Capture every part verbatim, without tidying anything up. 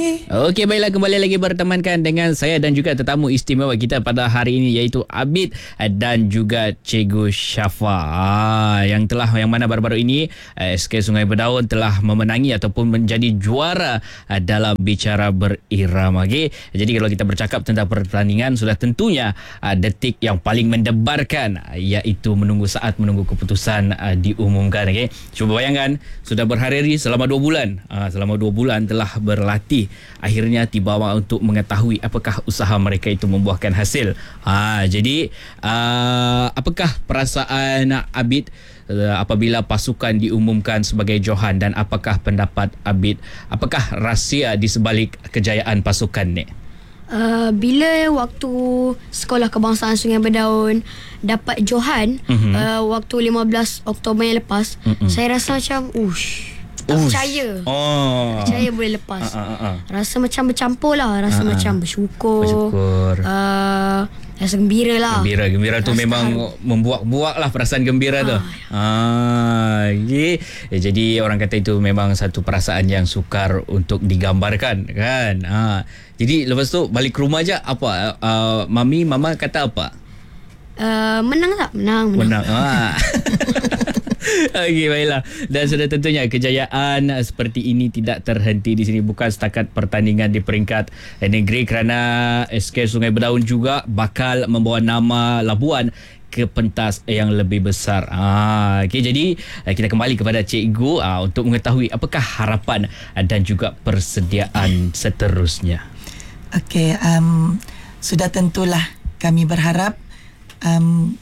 Okey, baiklah, kembali lagi bertemankan dengan saya dan juga tetamu istimewa kita pada hari ini, iaitu Abid dan juga Cikgu Syafa, ah, yang telah yang mana baru-baru ini S K Sungai Berdaun telah memenangi ataupun menjadi juara dalam bicara berirama. Okay? Jadi kalau kita bercakap tentang pertandingan, sudah tentunya uh, detik yang paling mendebarkan, uh, iaitu menunggu saat menunggu keputusan uh, diumumkan. Okay? Cuba bayangkan, sudah berhari-hari selama dua bulan, uh, selama dua bulan telah berlatih. Akhirnya tiba untuk mengetahui apakah usaha mereka itu membuahkan hasil. Ha, jadi uh, apakah perasaan Abid uh, apabila pasukan diumumkan sebagai Johan, dan apakah pendapat Abid? Apakah rahsia di sebalik kejayaan pasukan ni? Uh, bila waktu Sekolah Kebangsaan Sungai Berdaun dapat Johan, mm-hmm. uh, waktu lima belas Oktober yang lepas, mm-hmm. saya rasa macam ush, tak Ush. percaya oh. percaya boleh lepas. uh, uh, uh. Rasa macam bercampur lah. Rasa uh, uh. macam bersyukur, bersyukur. Uh, Rasa gembira lah. Gembira Gembira tu rasa memang haru. Membuak-buak lah perasaan gembira ah, tu. Ah, okay. eh, Jadi orang kata itu memang satu perasaan yang sukar untuk digambarkan, kan. ah. Jadi lepas tu balik ke rumah je, apa uh, Mami, Mama kata apa? Uh, menang tak? Menang Menang, menang. Ah. Okey, baiklah. Dan sudah tentunya kejayaan seperti ini tidak terhenti di sini. Bukan setakat pertandingan di peringkat negeri, kerana S K Sungai Berdaun juga bakal membawa nama Labuan ke pentas yang lebih besar. Ah, okay, jadi kita kembali kepada Cikgu ah, untuk mengetahui apakah harapan dan juga persediaan seterusnya. Okey, um, sudah tentulah kami berharap um,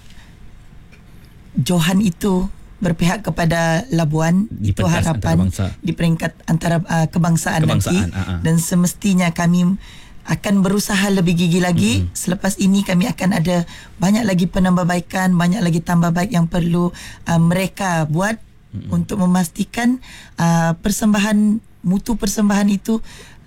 Johan itu berpihak kepada Labuan. Di itu harapan di peringkat antara uh, kebangsaan, kebangsaan nanti. Uh-huh. Dan semestinya kami akan berusaha lebih gigih lagi. Mm-hmm. Selepas ini kami akan ada banyak lagi penambahbaikan, banyak lagi tambah baik yang perlu uh, mereka buat, mm-hmm. untuk memastikan uh, persembahan, mutu persembahan itu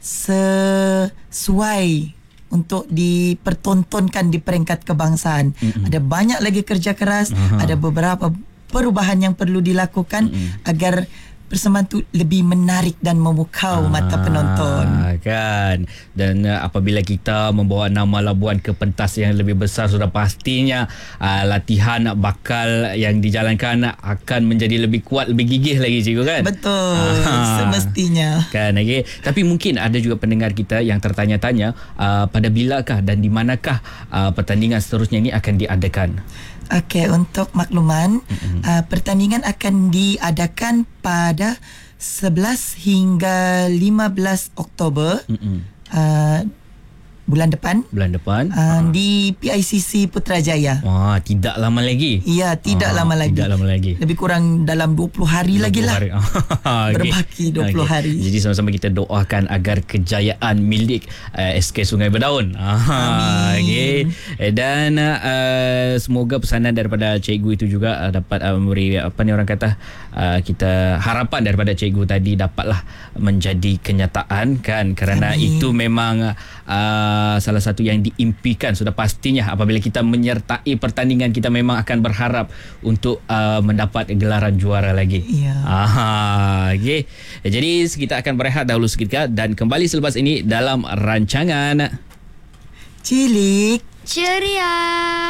sesuai untuk dipertontonkan di peringkat kebangsaan. Mm-hmm. Ada banyak lagi kerja keras, uh-huh. ada beberapa perubahan yang perlu dilakukan, mm-hmm. agar persembahan itu lebih menarik dan memukau ah, mata penonton, kan. Dan uh, apabila kita membawa nama Labuan ke pentas yang lebih besar, sudah pastinya uh, latihan bakal yang dijalankan akan menjadi lebih kuat, lebih gigih lagi, Cikgu, kan? Betul, ah, semestinya, kan. Okay. Tapi mungkin ada juga pendengar kita yang tertanya-tanya, uh, pada bilakah dan di manakah uh, pertandingan seterusnya ini akan diadakan? Okey, untuk makluman, mm-hmm. uh, pertandingan akan diadakan pada sebelas hingga lima belas Oktober, mm-hmm. uh, bulan depan. Bulan depan. Uh, di P I C C Putrajaya. Wah, tidak lama lagi. Ya, tidak ah, lama lagi. Tidak lama lagi. Lebih kurang dalam dua puluh hari lagi lah. Okay. Berbaki dua puluh okay. hari. Jadi sama-sama kita doakan agar kejayaan milik uh, S K Sungai Berdaun. Ah, okay. Dan uh, semoga pesanan daripada Cikgu itu juga uh, dapat uh, memberi apa ni orang kata, uh, kita harapan daripada Cikgu tadi dapatlah menjadi kenyataan, kan, kerana Amin. Itu memang uh, salah satu yang diimpikan. Sudah pastinya apabila kita menyertai pertandingan, kita memang akan berharap untuk uh, mendapat gelaran juara lagi. Ya. Aha, okay. Jadi kita akan berehat dahulu seketika dan kembali selepas ini dalam rancangan Cilik Ceria.